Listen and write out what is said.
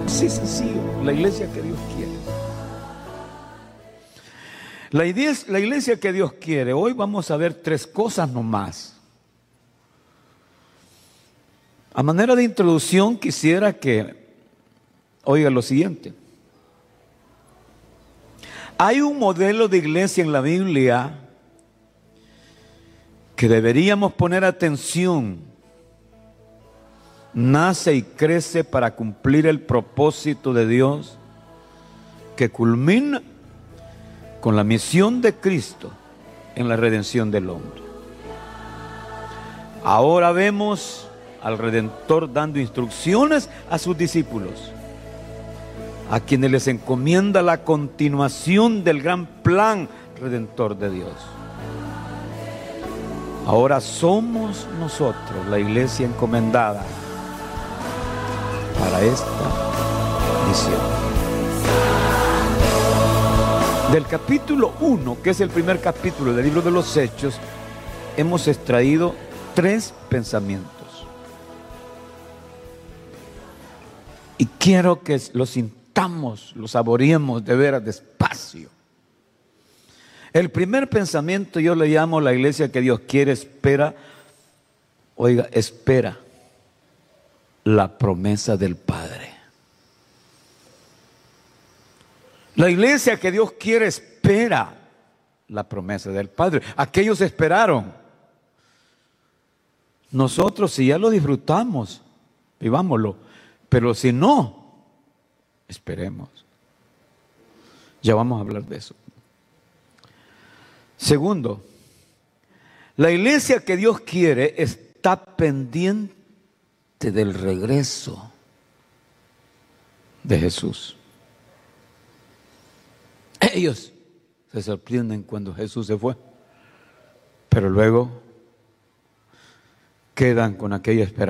Así sencillo, la iglesia que Dios quiere. La iglesia que Dios quiere. Hoy vamos a ver 3 cosas nomás. A manera de introducción quisiera que oiga lo siguiente. Hay un modelo de iglesia en la Biblia que deberíamos poner atención. Nace y crece para cumplir el propósito de Dios, que culmina con la misión de Cristo en la redención del hombre. Ahora vemos al Redentor dando instrucciones a sus discípulos, a quienes les encomienda la continuación del gran plan redentor de Dios. Ahora somos nosotros la iglesia encomendada para esta misión. Del capítulo 1, que es el primer capítulo del libro de los Hechos, hemos extraído 3 pensamientos. Y quiero que los sintamos, los saboreemos de veras despacio. El primer pensamiento yo le llamo la iglesia que Dios quiere, espera. Oiga, espera la promesa del Padre. La iglesia que Dios quiere espera la promesa del Padre. Aquellos esperaron. Nosotros, si ya lo disfrutamos, vivámoslo. Pero si no, esperemos. Ya vamos a hablar de eso. Segundo, la iglesia que Dios quiere está pendiente del regreso de Jesús. Ellos se sorprenden cuando Jesús se fue, pero luego quedan con aquella esperanza.